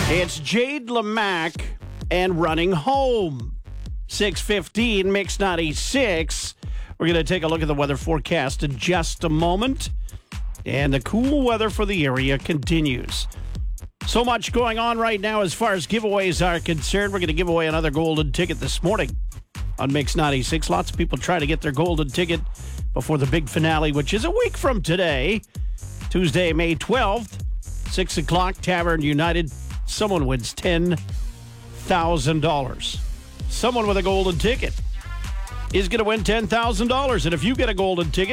It's Jade Lamack and Running Home. 6:15, Mix 96. We're going to take a look at the weather forecast in just a moment. And the cool weather for the area continues. So much going on right now as far as giveaways are concerned. We're going to give away another golden ticket this morning on Mix 96. Lots of people trying to get their golden ticket before the big finale, which is a week from today, Tuesday, May 12th, 6 o'clock, Tavern United. Someone wins $10,000. Someone with a golden ticket is going to win $10,000. And if you get a golden ticket,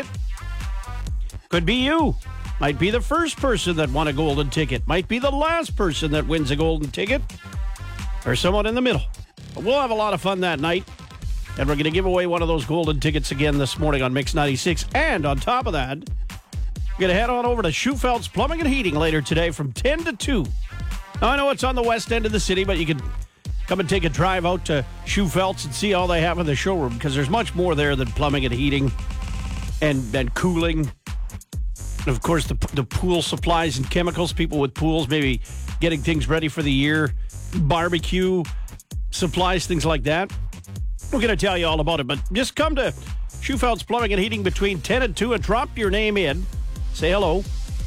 could be you. Might be the first person that won a golden ticket. Might be the last person that wins a golden ticket. Or someone in the middle. But we'll have a lot of fun that night. And we're going to give away one of those golden tickets again this morning on Mix 96. And on top of that, we're going to head on over to Schufeld's Plumbing and Heating later today from 10 to 2. Now, I know it's on the west end of the city, but you can come and take a drive out to Schufeld's and see all they have in the showroom, because there's much more there than plumbing and heating and cooling. And, of course, the pool supplies and chemicals, people with pools maybe getting things ready for the year, barbecue supplies, things like that. We're going to tell you all about it, but just come to Schufeld's Plumbing and Heating between 10 and 2 and drop your name in. Say hello.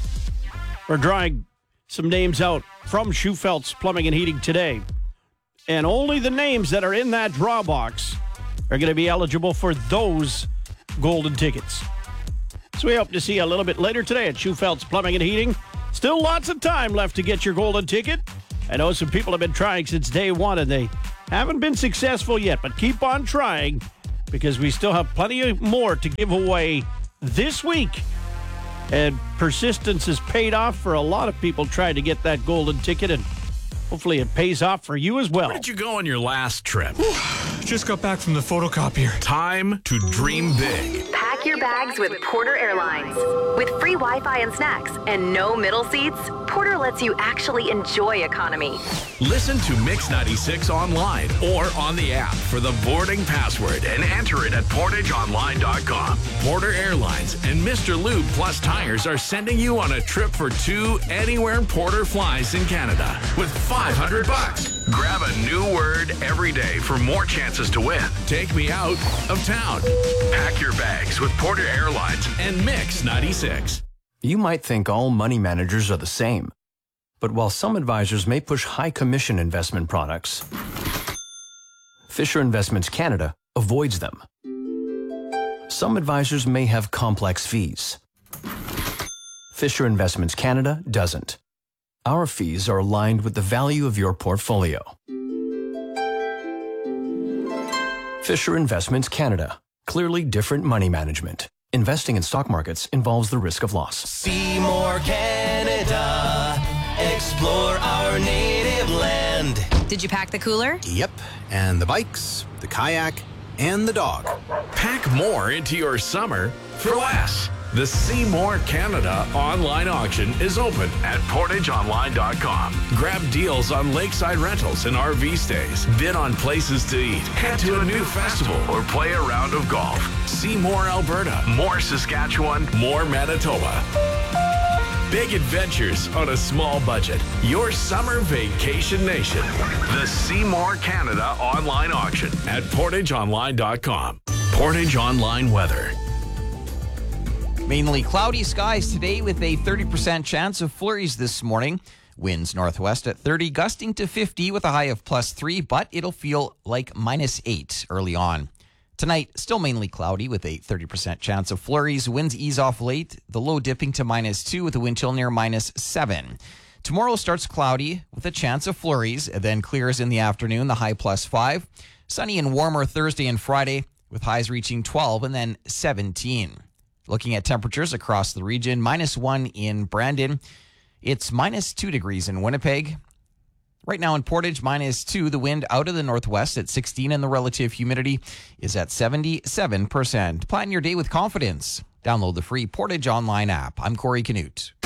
We're drawing some names out from Schufeld's Plumbing and Heating today. And only the names that are in that draw box are going to be eligible for those golden tickets. So we hope to see you a little bit later today at Schufeld's Plumbing and Heating. Still lots of time left to get your golden ticket. I know some people have been trying since day one, and they haven't been successful yet, but keep on trying, because we still have plenty more to give away this week. And persistence has paid off for a lot of people trying to get that golden ticket, and hopefully it pays off for you as well. Where did you go on your last trip? Just got back from the photocopier. Time to dream big. Pack your bags with Porter Airlines. With free Wi-Fi and snacks and no middle seats, Porter lets you actually enjoy economy. Listen to Mix 96 online or on the app for the boarding password and enter it at portageonline.com. Porter Airlines and Mr. Lube Plus Tires are sending you on a trip for two anywhere Porter flies in Canada with $500. Grab a new word every day for more chances to win. Take me out of town. Pack your bags with Porter Airlines and Mix 96. You might think all money managers are the same. But while some advisors may push high commission investment products, Fisher Investments Canada avoids them. Some advisors may have complex fees. Fisher Investments Canada doesn't. Our fees are aligned with the value of your portfolio. Fisher Investments Canada. Clearly different money management. Investing in stock markets involves the risk of loss. Seymour, Canada. Explore our native land. Did you pack the cooler? Yep, and the bikes, the kayak, and the dog. Pack more into your summer for less. The Seymour Canada online auction is open at portageonline.com. Grab deals on lakeside rentals and RV stays. Bid on places to eat. Head to a new festival or play a round of golf. See more Alberta, more Saskatchewan, more Manitoba. Big adventures on a small budget. Your summer vacation nation. The Seymour Canada online auction at portageonline.com. Portage Online weather. Mainly cloudy skies today with a 30% chance of flurries this morning. Winds northwest at 30, gusting to 50 with a high of +3, but it'll feel like -8 early on. Tonight, still mainly cloudy with a 30% chance of flurries. Winds ease off late, the low dipping to -2 with a wind chill near -7. Tomorrow starts cloudy with a chance of flurries, then clears in the afternoon, the high +5. Sunny and warmer Thursday and Friday with highs reaching 12 and then 17. Looking at temperatures across the region, -1 in Brandon. It's -2 degrees in Winnipeg. Right now in Portage, -2. The wind out of the northwest at 16 and the relative humidity is at 77%. Plan your day with confidence. Download the free Portage Online app. I'm Corey Canute.